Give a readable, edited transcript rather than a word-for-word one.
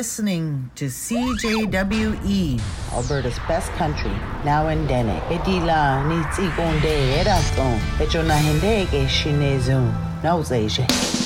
listening to CJWE, Alberta's best country, now in Dene. Etila ni tsikonde erason, echona hende ke shinezun, nauzeje.